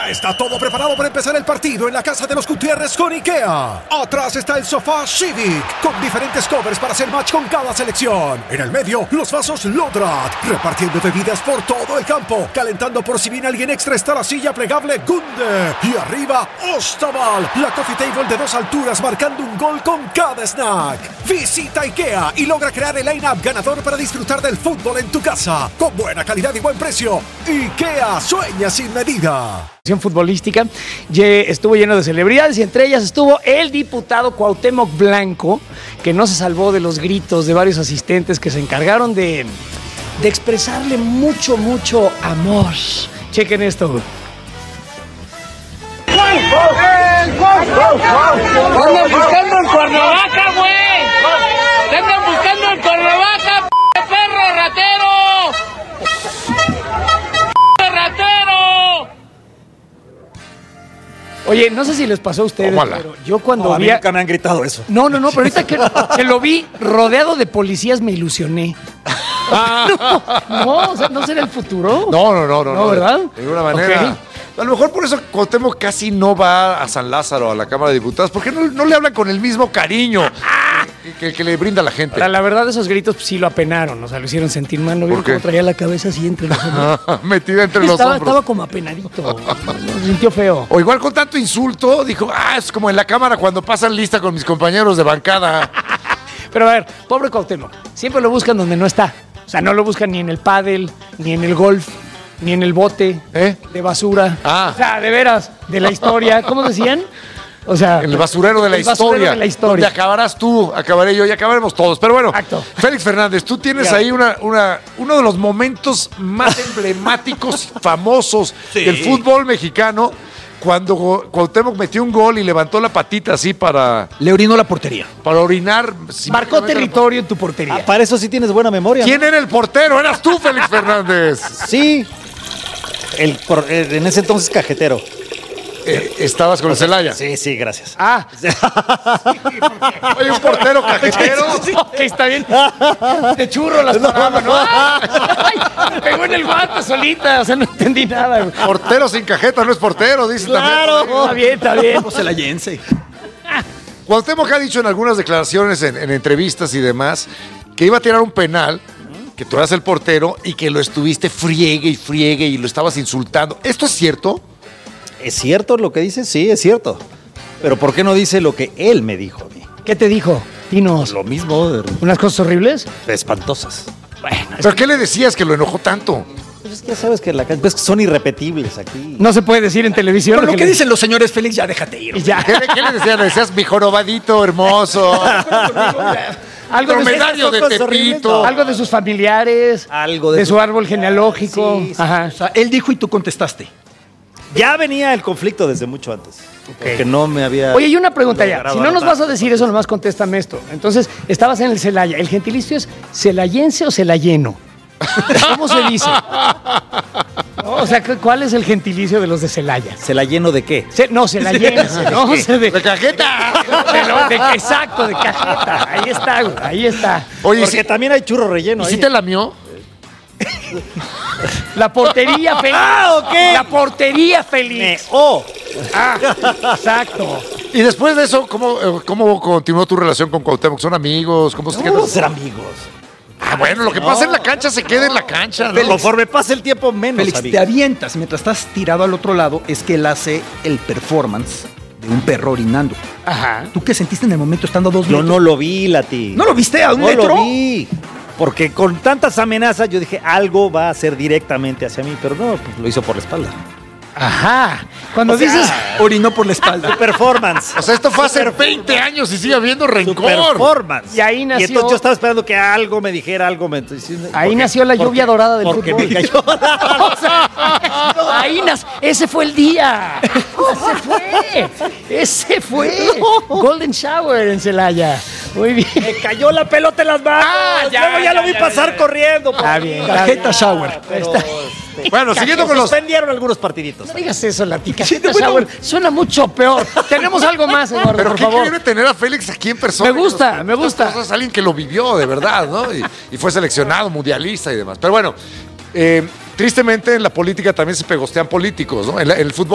Ya está todo preparado para empezar el partido en la casa de los Gutiérrez con IKEA. Atrás está el sofá Civic, con diferentes covers para hacer match con cada selección. En el medio, los vasos Lodrat, repartiendo bebidas por todo el campo. Calentando por si viene alguien extra está la silla plegable Gunde. Y arriba, Ostaval, la coffee table de 2 alturas marcando un gol con cada snack. Visita IKEA y logra crear el line-up ganador para disfrutar del fútbol en tu casa. Con buena calidad y buen precio. IKEA sueña sin medida. Futbolística estuvo lleno de celebridades y entre ellas estuvo el diputado Cuauhtémoc Blanco, que no se salvó de los gritos de varios asistentes que se encargaron de expresarle mucho amor. Chequen esto. ¡Andan buscando el Cuernavaca, güey! ¡Te andan buscando el Cuernavaca, perro ratero! Oye, no sé si les pasó a ustedes, pero yo cuando a mí nunca me han gritado eso. No, pero ahorita que lo vi rodeado de policías me ilusioné. No, o sea, ¿no será el futuro? No, ¿verdad? De ninguna manera. Okay. A lo mejor por eso Cuauhtémoc casi no va a San Lázaro, a la Cámara de Diputados, porque no le hablan con el mismo cariño que le brinda la gente. La verdad, esos gritos pues, sí lo apenaron, o sea, lo hicieron sentir mal. ¿No vieron cómo traía la cabeza así entre los hombros? Metida entre los hombros. Estaba como apenadito, se sintió feo. O igual con tanto insulto, dijo, es como en la Cámara cuando pasan lista con mis compañeros de bancada. Pero a ver, pobre Cuauhtémoc, siempre lo buscan donde no está. O sea, no lo buscan ni en el pádel, ni en el golf, ni en el bote de basura. O sea, de veras, de la historia. ¿Cómo decían? O sea, en el basurero de la historia. Donde acabarás tú, acabaré yo y acabaremos todos. Pero bueno, Félix Fernández, tú tienes ahí uno de los momentos más emblemáticos, famosos del fútbol mexicano, cuando Cuauhtémoc metió un gol y levantó la patita así para... Le orinó la portería. Para orinar. Marcó territorio en tu portería. Para eso sí tienes buena memoria. ¿Quién era el portero? Eras tú, Félix Fernández. Sí. En ese entonces cajetero. ¿Estabas con el Celaya? Sí, gracias. Oye, un portero cajetero. Que está bien. De churro las paradas, ¿no? Ay, me pegó en el guante solita, o sea, no entendí nada. Portero sin cajeta no es portero, dice también. Está bien. Como celayense. Cuauhtémoc ha dicho en algunas declaraciones, en entrevistas y demás, que iba a tirar un penal, que tú eras el portero y que lo estuviste friegue y lo estabas insultando. ¿Esto es cierto? ¿Es cierto lo que dice? Sí, es cierto. Pero ¿por qué no dice lo que él me dijo a mí? ¿Qué te dijo? Dinos. Lo mismo. ¿Unas cosas horribles? Espantosas. Bueno. ¿Pero qué le decías que lo enojó tanto? Pues es que ya sabes que son irrepetibles aquí. No se puede decir en televisión. Pero lo que dicen los señores, Félix, ya déjate ir. Ya. ¿Qué le decías? Le decías mi jorobadito hermoso. Algo dromedario de Tepito. Algo de sus familiares. Algo de su árbol genealógico. Sí. Ajá. O sea, él dijo y tú contestaste. Ya venía el conflicto desde mucho antes. Porque no me había... Oye, y una pregunta ya. Si no nos vas a decir eso, nomás contéstame esto. Entonces, estabas en el Celaya. ¿El gentilicio es celayense o celayeno? ¿Cómo se dice? No, o sea, ¿cuál es el gentilicio de los de Celaya? ¿Celayeno de qué? Celayense, ¿no? De cajeta. Exacto, de cajeta. Ahí está, güey. Ahí está. Oye, porque también hay churro relleno. ¿Y si te lamió? La portería, Félix. La portería, Félix. Exacto. Y después de eso, ¿cómo continuó tu relación con Cuauhtémoc? ¿Son amigos? ¿Cómo ser amigos? Bueno, lo que pasa en la cancha se queda en la cancha, ¿no? Conforme pase el tiempo, menos. Félix, te avientas mientras estás tirado al otro lado, es que él hace el performance de un perro orinando. Ajá. ¿Tú qué sentiste en el momento estando a 2 metros? Yo no lo vi, Lati. ¿No lo viste a 1 metro? No lo vi. Porque con tantas amenazas yo dije, algo va a hacer directamente hacia mí, pero no, pues lo hizo por la espalda. Ajá. Cuando dices... Orinó por la espalda. Su performance. O sea, esto fue hace 20 años y sigue habiendo rencor. Su performance. Y ahí nació... Y entonces yo estaba esperando que algo me dijera, Ahí nació la lluvia dorada del fútbol. Me cayó. O sea, ahí nació... Ese fue el día. Ese fue. Golden Shower en Celaya. Muy bien. Me cayó la pelota en las manos. Ya lo vi pasar corriendo. Está bien. Cajeta shower. Bueno, siguiendo con los... Suspendieron algunos partiditos. No digas eso, la cajeta shower. Suena mucho peor. Tenemos algo más, Eduardo, Pero por ¿qué favor. quiere tener a Félix aquí en persona? Me gusta. Es alguien que lo vivió de verdad, ¿no? Y fue seleccionado, mundialista y demás. Pero bueno, tristemente en la política también se pegostean políticos, ¿no? En el fútbol